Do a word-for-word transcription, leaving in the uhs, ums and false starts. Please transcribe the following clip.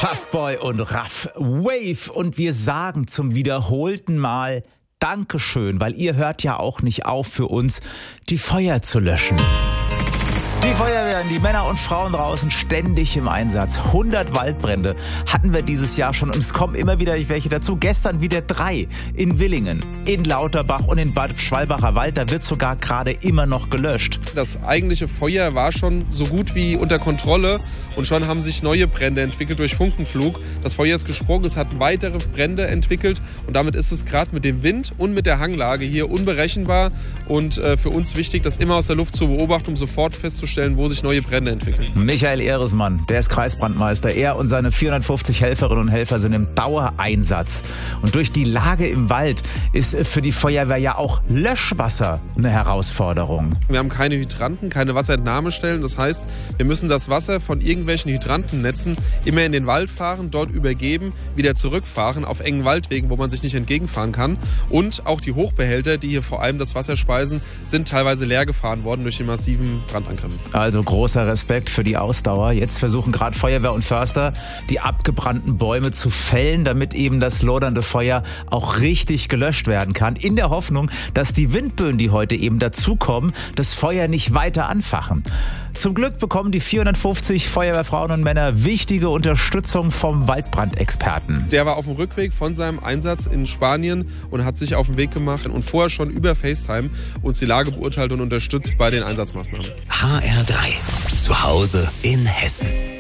Fastboy und Raff Wave und wir sagen zum wiederholten Mal Dankeschön, weil ihr hört ja auch nicht auf für uns, die Feuer zu löschen. Die Feuerwehren, die Männer und Frauen draußen ständig im Einsatz. hundert Waldbrände hatten wir dieses Jahr schon und es kommen immer wieder welche dazu. Gestern wieder drei in Willingen, in Lauterbach und in Bad Schwalbacher Wald. Da wird sogar gerade immer noch gelöscht. Das eigentliche Feuer war schon so gut wie unter Kontrolle und schon haben sich neue Brände entwickelt durch Funkenflug. Das Feuer ist gesprungen, es hat weitere Brände entwickelt und damit ist es gerade mit dem Wind und mit der Hanglage hier unberechenbar und äh, für uns wichtig, das immer aus der Luft zu beobachten, um sofort festzustellen, wo sich neue Brände entwickeln. Michael Ehresmann, der ist Kreisbrandmeister. Er und seine vierhundertfünfzig Helferinnen und Helfer sind im Dauereinsatz. Und durch die Lage im Wald ist für die Feuerwehr ja auch Löschwasser eine Herausforderung. Wir haben keine Hydranten, keine Wasserentnahmestellen. Das heißt, wir müssen das Wasser von irgendwelchen Hydrantennetzen immer in den Wald fahren, dort übergeben, wieder zurückfahren auf engen Waldwegen, wo man sich nicht entgegenfahren kann. Und auch die Hochbehälter, die hier vor allem das Wasser speisen, sind teilweise leer gefahren worden durch die massiven Brandangriffe. Also großer Respekt für die Ausdauer. Jetzt versuchen gerade Feuerwehr und Förster, die abgebrannten Bäume zu fällen, damit eben das lodernde Feuer auch richtig gelöscht werden kann. In der Hoffnung, dass die Windböen, die heute eben dazukommen, das Feuer nicht weiter anfachen. Zum Glück bekommen die vierhundertfünfzig Feuerwehrfrauen und Männer wichtige Unterstützung vom Waldbrandexperten. Der war auf dem Rückweg von seinem Einsatz in Spanien und hat sich auf den Weg gemacht und vorher schon über FaceTime uns die Lage beurteilt und unterstützt bei den Einsatzmaßnahmen. H R drei. Zu Hause in Hessen.